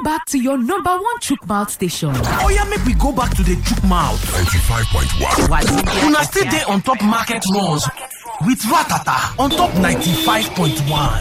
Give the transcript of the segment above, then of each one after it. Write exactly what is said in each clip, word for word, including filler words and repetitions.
back to your number one chook mouth station. Oh yeah, make we go back to the chook mouth. ninety-five point one. Una still dey on top market runs with Ratata on top ninety-five point one.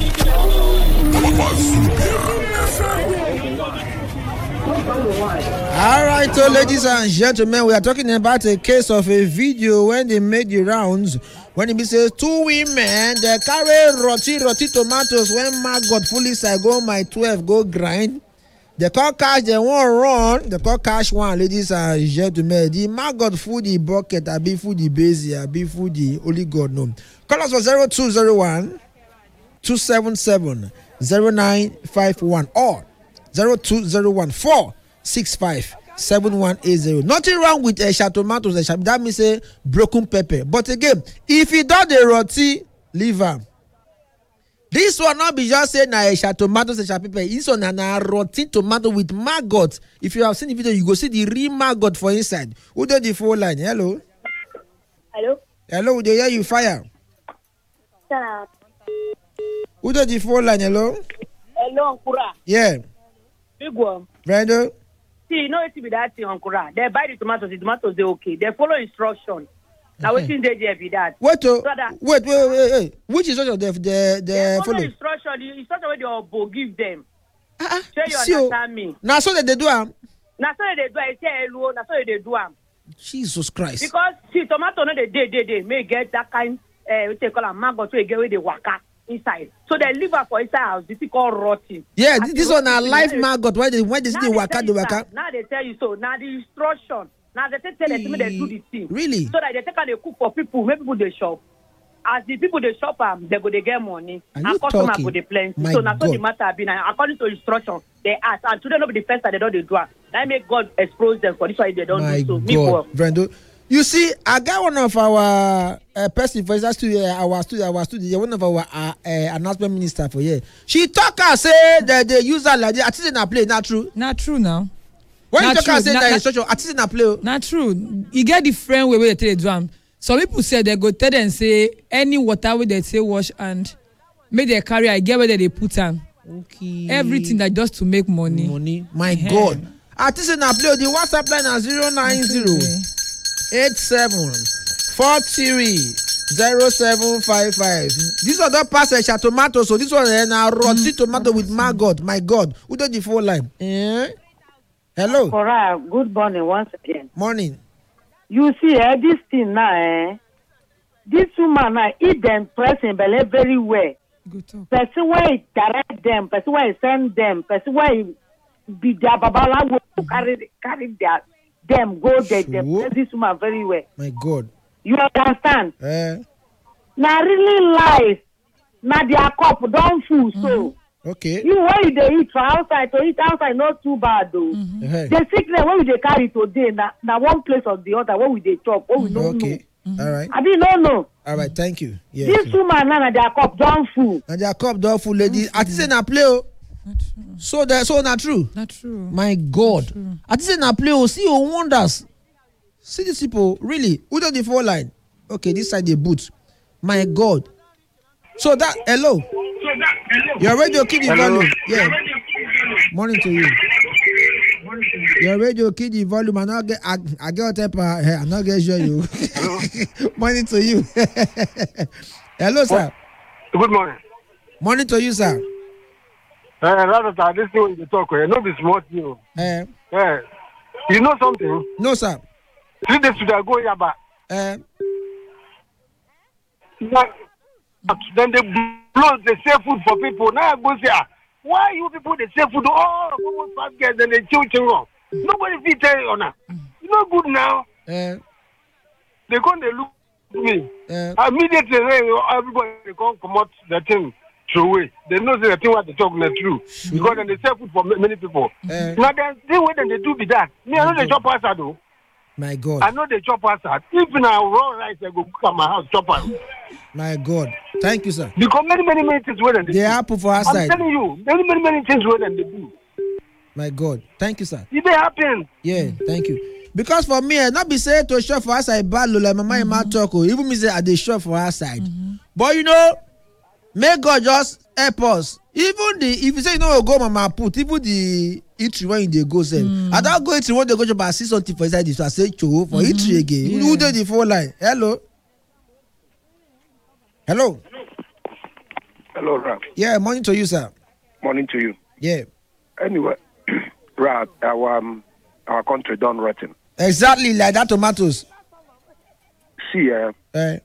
All right, so ladies and gentlemen, we are talking about a case of a video when they made the rounds. When it says two women, they carry roti roti tomatoes when maggot fully inside go my twelve go grind. They call cash, they won't run. They call cash one, ladies and gentlemen. The maggot food the bucket, I be food the base, I be food the only God know. Call us for zero two zero one two seven seven zero nine five one or zero two zero one four six five seven one eight zero. Nothing wrong with a uh, tomatoes. Uh, that means a uh, broken pepper. But again, if you don't the roti, leave am. This one not be just say na a tomatoes and pepper. This one na roti tomato with maggot. If you have seen the video, you go see the real maggot for inside. Who did the phone line? Hello. Hello. Hello. They hear you fire. Shut Who did the phone line? Hello. Hello, Ankura. Yeah. Big one. Brando. See, you know it be that thing, Ankura. They buy the tomatoes. The tomatoes they okay. They follow instruction. Now Okay. wetin dey there be that. Wait, oh, So that- wait, wait, wait, wait. Which instruction they they They they follow follow? instruction. The instruction wey the obo give them. Ah, Shey you see, oh, understand me? now so that they do am. Na so they do. I say hello. Na so they do am. Jesus Christ. Because see, tomato no dey dey dey dey may get that kind. Uh, what they call am maggot wey get wey dey waka inside. So they leave am for inside house. This is called rotting. Yeah, As this the one na rotting, live now they- maggot. Why they why they now see the waka tell the you, waka? sir, Now they tell you so. Now the instruction. Now they tell them to they do the thing. Really? So that they take and they cook for people, make people they shop. As the people they shop am, they go they get money. Are you And customer talking? go they plenty. My So now so the God. matter be now according to instruction, they ask. And today no be the first time they don't they do am. That make God expose them for this why they don't My do so. Me God, work. Brando. You see, I got one of our uh, person for instance studio, our studio, our studio, one of our uh, uh, announcement minister for here. She talk and say that they use her like that. Artisan na play, not true. Not true now. When you Not talk and true. say Na- that na- instruction, artisan na play. Not true. You get different way where they tell you do am. Some people say they go tell them say any water where they say wash and make they carry. I get where they put am. Okay. Everything that just to make money. Money. My Yeah. God. Artisan na play. The WhatsApp line is zero nine zero eight seven four three zero seven five five. This one don't pass a tomato, so this one is a roti tomato with maggot. My God. Who did the phone line? Eh? Hello. Cora, good morning once again. Morning. You see, eh, this thing now, eh, this woman now, eat them pressing belly very well. Good talk. Person where he direct them, person where he send them, person where he be their babala will carry carry their them go there. They Sure. press this woman very well. My God. You understand? Eh? Now really life. Now their cup don't full so. Okay. You where you dey eat for outside to eat outside not too bad though. Eh. The sickness wey we dey carry today na na one place or the other wey we dey chop wey we no know. Okay. All right. I bin no know. All right. Thank you. Yeah. This woman now na their cup don full. And their cup door full lady. Artisan na play. Oh. So that so not true. Not true. My God. Artisan na play. Oh. See your wonders. See these people really. Who does the phone line? Okay, this side the boot. My God. So that hello. Your radio kid the volume. Yeah. Morning to you. Your radio kid the volume. I not get. I, I get up. I not get sure you. Morning to you. Hello, sir. Good morning. Morning to you, sir. Uh, rather than this thing you talk, you know this small thing. Uh, Uh, you know something? no, sir. Three days to go here, but Uh, then they blow the safe food for people. Now I go say, ah, why you people they say food? Oh, one fast guys and they chill chill. Nobody fit tell you now. You know good now. uh, They come they look at me. uh, Immediately everybody they come come out the thing through away. They know the thing what they talk is true. Because then they say food for ma- many people. uh, Now then the way then they do be that. Me I know they chop outside though. my God. I know they chop outside. If now raw rice I go cook at my house chop out. My God. Thank you, sir. Because many many many things where they They do. happen for our I'm side. telling you, many many many things where then they do. My God. Thank you, sir. It they happen. Yeah, thank you. Because for me, eh, not be say to shop for our side bad low like my mind mm talk. Oh, even me say I dey shop for our side. But you know, may God just help us. Even the if you say you know go mama put even the eatery when you dey go sef. Mm. I don go eatery when they go chop I see something for inside this I say cho for mm-hmm. eatery again. Yeah. Who dey the phone line? Hello. Hello. Hello, Rap. Yeah, morning to you, sir. Morning to you. Yeah. Anyway, Rap, our um, our country done rotten. Exactly like that tomatoes. See, uh, uh,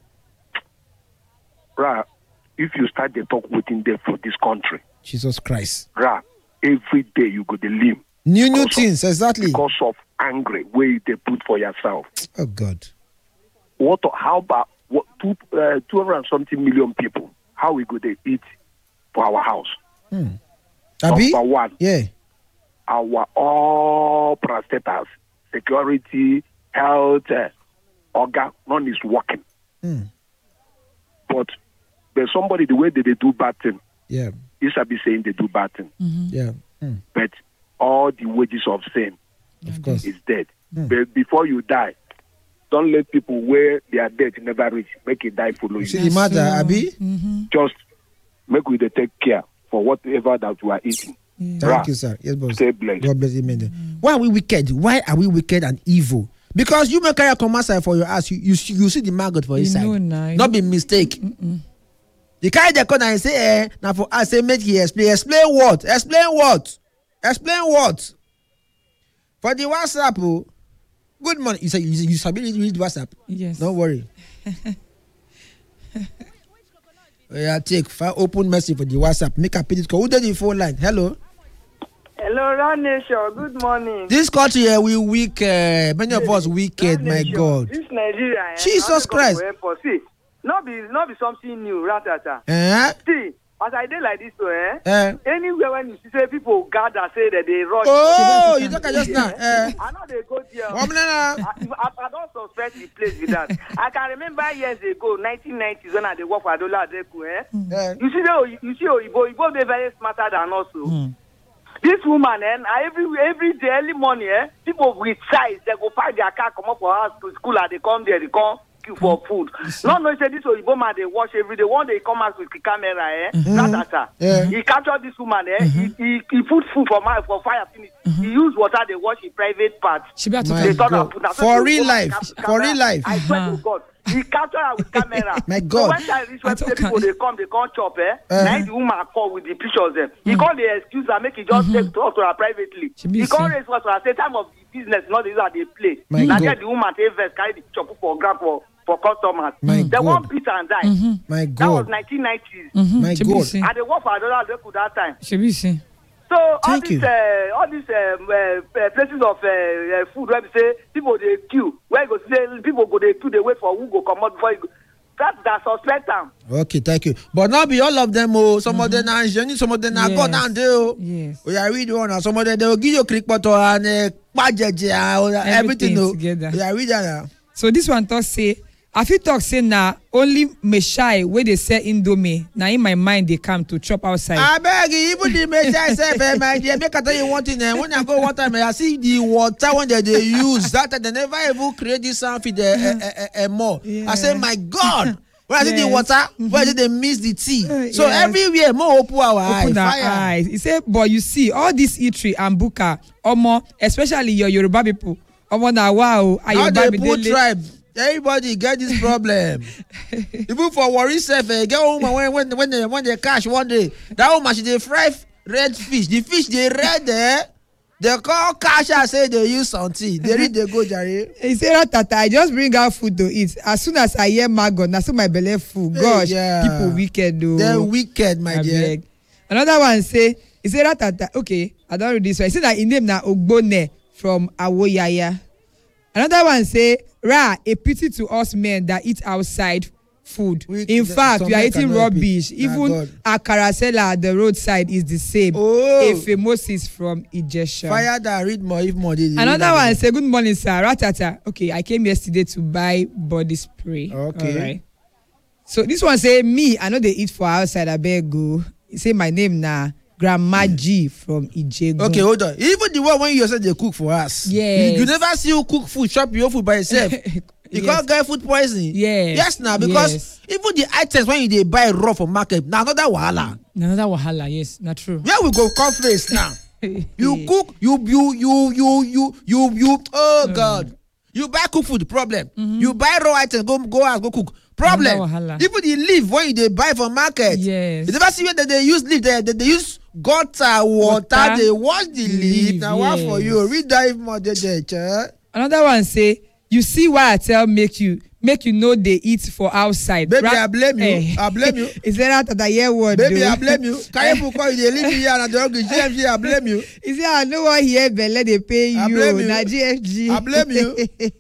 Rap, if you start the talk within there for this country, Jesus Christ. Rap, every day you go to live. New new things, of, exactly. Because of angry way they put for yourself. Oh God. What? How about what? Two uh, two hundred and something million people. How we go to eat for our house? Hmm. Abi? Number one. Yeah. Our all parastatals, security, health, uh, organ, none is working. Hmm. But there's somebody the way that they do bad thing. Yeah. You should be saying they do bad thing. Mm-hmm. Yeah. Hmm. But all the wages of sin, of course, is dead. Hmm. But before you die, don't let people where their death never reach make it die follow you. See the matter, Abi? Mm-hmm. Just make we dey take care for whatever that you are eating. Yeah. Thank Ra, you, sir. Yes, boss. Stay blessed. God bless you, man. Mm-hmm. Why are we wicked? Why are we wicked and evil? Because you may carry a command side for your ass, you you, you see the maggot for his side. No, no. Not be mistake. Mm-mm. You carry the corner and say, eh, now for us, say, make you explain. Explain what? Explain what? Explain what? For the WhatsApp, oh, good morning. You say you, you sabi read WhatsApp? Yes. Don't worry. Yeah, take fire, open message for the WhatsApp. Make a pity call. Who did the phone line? Hello. Hello, Ron Nation. Good morning. This country here, we weak. Uh, many of us wicked. My God. This Nigeria. Eh, Jesus Christ. See, not be not be something new, ratata. Eh? See, as I did like this, so, eh? Eh? Anywhere when you see say people gather, say that they rush. Oh, you talk just now. Eh? I know they go there. Oh, I, I, I don't suspect the place with that. I can remember years ago, nineteen nineties, when I did work for Adola Adeku, eh? Eh? You see, the, you see, Oyibo, Oyibo they very smarter than us. Mm. This woman, eh, every every day, early morning, eh, people with size, they go park their car, come up for house to school, and they come there, they come queue for food. Not knowing say this Oyibo man, they wash every day. One day he come out with the camera, eh, mm-hmm. that, that, yeah. He captured this woman, eh, mm-hmm. he, he he put food for my for fire finish. Mm-hmm. He used water, they wash in private parts. She better they to put that. For real life, for real life. I swear to God. He captured her with camera. My God. So when I reach when people they come, they come chop, eh? Uh-huh. Now the woman call with the pictures, eh? He mm. call the excuse and make it just mm-hmm. take talk to her privately. He call raise for her, say time of the business, not the that they play. My now God. get the woman take vest, carry the chop for ground for, for customers. My they God. won't beat and die. Mm-hmm. My That God. was nineteen nineties. Mm-hmm. My God. And they work for Adola Adeku that time. Should be seen. So all Thank these, you. uh, all these um, uh, places of uh, uh, food where we say people they queue, where you go say people go they queue, they wait for who go come out before you go. That that suspect them. Okay, thank you. But not be all of them. Oh, some mm-hmm. of them are engineering, some of them are yes. God and they. Oh, yes. we are reading one. Some of them they will give you click button and uh, everything. everything no. Together. We are reading now. So this one talk say, I fit talk say na only Meshai where they sell Indomie. Now in my mind they come to chop outside. I beg you, even the Meshai self, eh, my dear, make I tell you one thing. Eh, when I go one time, I see the water when they, they use that they never even create this sound for the uh, uh, uh, uh, more. Yeah. I say, my God. When I see Yes. the water, Mm-hmm. when I see they miss the tea. Uh, so yes. everywhere, more open our eyes. Open our Fire. eyes. He said, but you see, all this eatery and buka, omo, especially your Yoruba people, omo na wow, Now Yoruba they put dele. tribe. Everybody get this problem. Even for worry self, eh, get woman when when when they when they catch one day, that woman she dey fry red fish. The fish they red there. They call cash and say they use something. They read they go jare. He said, Ratata, I just bring out food to eat. As soon as I hear Magon, that's so my belly full. Hey, Gosh, yeah. people wicked though. They're wicked, my I dear. beg. Another one say, he said Ratata, okay, I don't read this one. He said that in name na Ogbone from Awoyaya. Another one say, Ra, a pity to us men that eat outside food. We- In the- fact, some we are men eating cannot rubbish. eat. Nah, Even God. our carousel at the roadside is the same. Oh. A famous is from Ijesha. Fire that read more if more. They, they Another read one more. say, good morning, sir. Ratata. Okay, I came yesterday to buy body spray. Okay. All right. So this one say, me, I know they eat for outside. I beg go. He say my name na Grandma G from Ijegu. Okay, hold on. Even the one when you yourself they cook for us. Yes. You, you never see you cook food, chop your food by yourself. You yes. can't get food poisoning. Yes. Yes, now because yes. even the items when you they buy raw from market, now another wahala. Another wahala, yes, not true. Where we go conference now? You cook, you you you you you you you. Oh mm. God, you buy cook food problem. Mm-hmm. You buy raw items, go go out go cook problem. Even the leaf when you they buy from market. Yes. You never see where they, they use leaf. They, they, they use gutter water. water. They wash the leaf. leaf now yes. What for you? Read that more there. Another one say, you see why I tell make you make you know they eat for outside. Baby, right? I blame you. Eh. I blame you. Is that that I hear word? Baby, I blame you. Can you call you? They leave me here and the G F G. I blame you. Is that I know what here belle they pay you? I blame you. Na G F G. I blame you.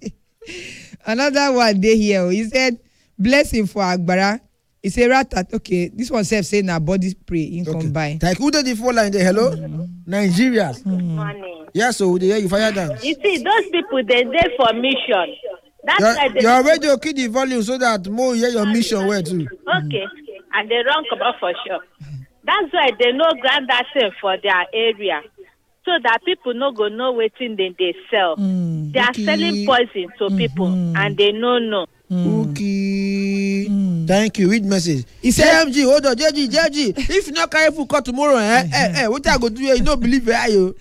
Another one they here. He said, blessing for Agbara. He said, ratat. Okay, this one self saying na body spray in okay. combine. Like who did the phone line there? Hello, mm-hmm. Nigerians. Good morning. Yeah, so they hear you fire down. You see, those people they there for mission. That's your, why they your radio keep the volume so that more hear your mission where too. Okay, and they run come out for sure. That's why they no grant that thing for their area, so that people no go know wetin they they sell. Mm, they okay. are selling poison to mm-hmm. people, and they no know. Mm. Okay. Mm. Thank you. Read message. He said, M G, hold on, J G, J G. If you not carry food cut tomorrow, eh, eh, eh, what I go do? You don't believe it, you.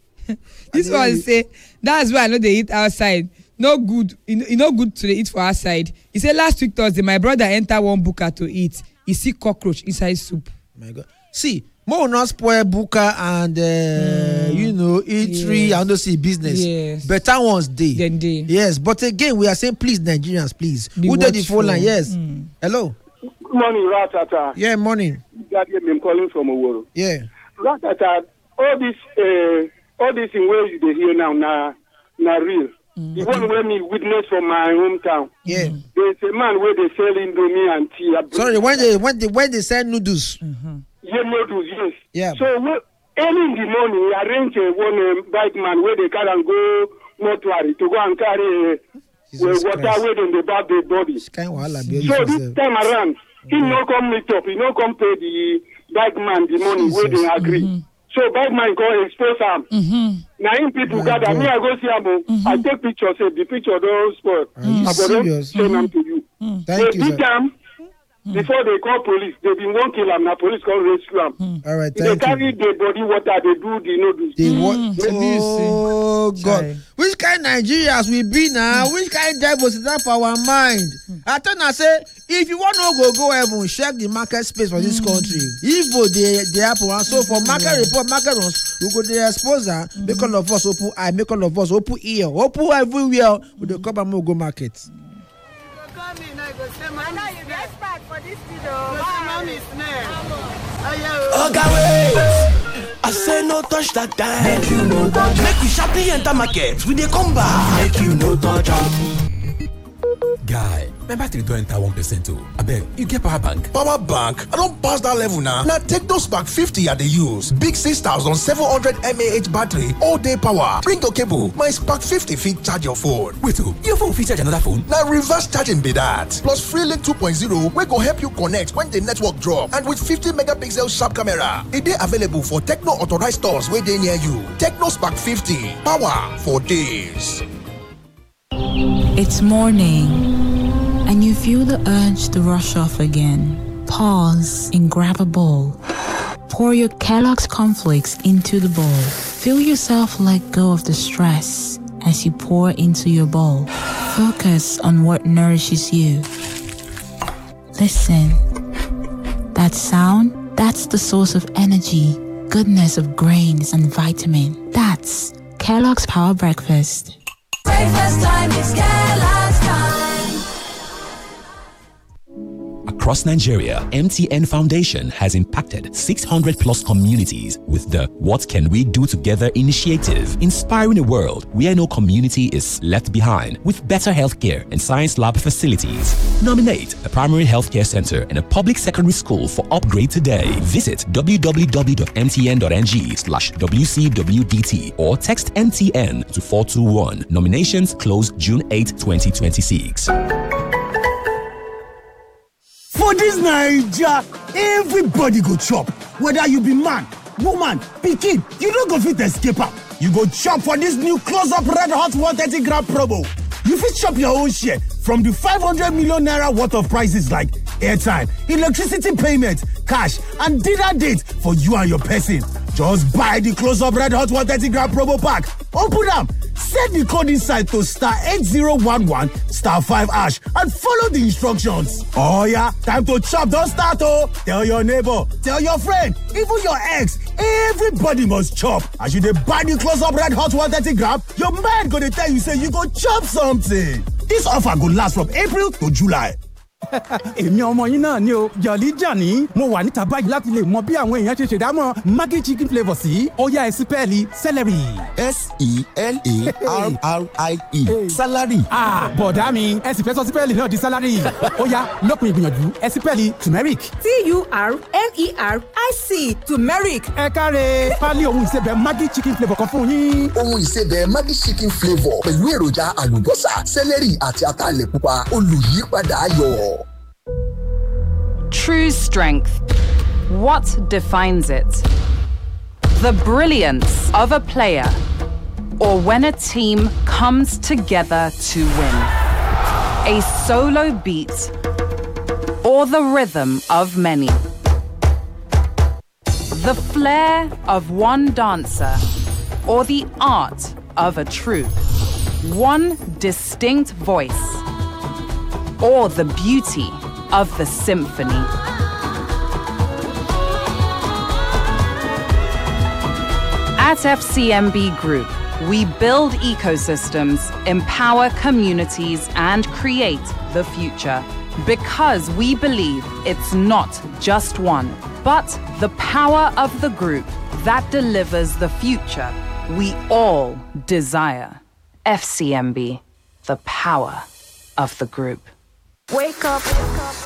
This one say that's why I know they eat outside. No good, you know good to eat for outside. He said last week Thursday, my brother enter one buka to eat. He see cockroach inside soup. My God. See, more not spoil buka and uh, mm. you know eatery yes. and don't see business. Yes. Better ones day. Then day. Yes, but again we are saying please Nigerians, please. Be Who did the phone line? Yes. Mm. Hello. Good morning, Ratata. Yeah, morning. I'm calling from Oworo. Yeah. Ratata, all this, uh, all this in ways they hear now, na na real. Mm. The one where me witness from my hometown. Yeah. There's a man where they sell Indomie and tea. Sorry, when they when they when they sell noodles. Mm-hmm. Yeah, noodles, yes. Yeah. So early in the morning, we arrange a one um, bike man where they can and go mortuary to go and carry uh, water where they bath the body. So this time around, he mm-hmm. no come meet up, he no come pay the bike man the money Jesus. Where they agree. Mm-hmm. So bike man go expose him. Mm-hmm. Now in people My gather, God. Me I go see him. Mm-hmm. I take picture, say the picture don't spoil. Are you I serious? Send them to you. Mm-hmm. Thank so you, this time, Mm. before they call police, they been won't kill them. Now police call rescue them. Mm. All right, they thank carry you. the body water. They do the noodles. They what? Mm. Oh God! Sorry. Which kind of Nigerians we be now? Mm. Which kind of devils is that for our mind? Mm. I tell you, say if you want to go go heaven, check the market space for this mm. country. If they they happen, so for market yeah. report, market runs, we go to expose her. Mm. Make all of us open eye, make all of us open ear, open everywhere. We dey come and go market. Oga wait, I say no touch that time. Make you no touch. Make we sharply enter market. We dey come back. Make you no touch. Guy, my battery don enter one percent too. Abeg, you get power bank? Power bank? I don pass that level now. Na TechnoSpark fifty I dey use. Big six thousand seven hundred milliamp hour battery, all day power. Bring your cable. My Spark fifty fit charge your phone. Wait oh, your phone fit charge another phone? Na reverse charging be that. Plus Freelink two point oh wey go help you connect when the network drop. And with fifty megapixel sharp camera. E dey available for Techno authorized stores wey dey near you. TechnoSpark fifty. Power for days. It's morning, and you feel the urge to rush off again. Pause and grab a bowl. Pour your Kellogg's cornflakes into the bowl. Feel yourself let go of the stress as you pour into your bowl. Focus on what nourishes you. Listen. That sound, that's the source of energy, goodness of grains and vitamin. That's Kellogg's Power Breakfast. Breakfast time is Kellogg's time. Across Nigeria, M T N Foundation has impacted six hundred plus communities with the What Can We Do Together initiative, inspiring a world where no community is left behind with better healthcare and science lab facilities. Nominate a primary healthcare center and a public secondary school for upgrade today. Visit w w w dot m t n dot n g slash w c w d t or text M T N to four two one. Nominations close June eighth, twenty twenty-six. For this Naija, everybody go chop. Whether you be man, woman, pikin, you no go fit escape am. You go chop for this new close-up red hot one thirty gram promo. You fit chop your own share From the five hundred million naira worth of prices like airtime, electricity payment, cash, and dinner date for you and your person. Just buy the Close-Up Red Hot one thirty gram promo pack. Open them. Set the code inside to star eight zero one one star five hash and follow the instructions. Oh yeah, time to chop, don't start oh. Tell your neighbor, tell your friend, even your ex, everybody must chop. As you dey buy the Close-Up Red Hot one thirty gram, your man gonna tell you say you go chop something. This offer go last from April to July. èmi ọmọ yín náà ni o Jolly Johnny mo wà níta báyìí láti lè mọ bí àwọn èèyàn ṣe ṣèdámọ̀ Maggi chicken flavour sí ó yá ẹ sí pẹ́ẹ́lí celery. S E L A R R I E salary. ah bọ̀dá mi ẹ sì fẹ́ sọ sí pẹ́ẹ́lì náà di salary ó yá lópin ìgbìyànjú ẹ sí pẹ́ẹ́lì turmeric. T U R M E R I C turmeric. ẹ káre pálí ohun ìsebẹ̀ Maggi chicken flavour kan fún yín. ohun ìsebẹ̀ Maggi chicken flavour pẹ̀lú èròjà àlùbọ́sà celery àti ataalẹ̀ pupa olùyípadà ayọ̀. True strength. What defines it? The brilliance of a player, or when a team comes together to win. A solo beat, or the rhythm of many. The flair of one dancer, or the art of a troupe. One distinct voice, or the beauty of the symphony. At F C M B Group, we build ecosystems, empower communities, and create the future. Because we believe it's not just one, but the power of the group that delivers the future we all desire. F C M B, the power of the group. Wake up, wake up.